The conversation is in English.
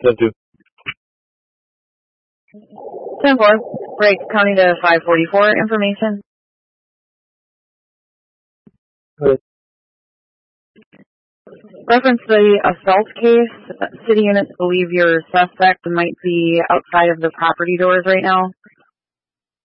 10-2. 10-4. Break counting to 544. Information. Good. Reference the assault case. City units believe your suspect might be outside of the property doors right now.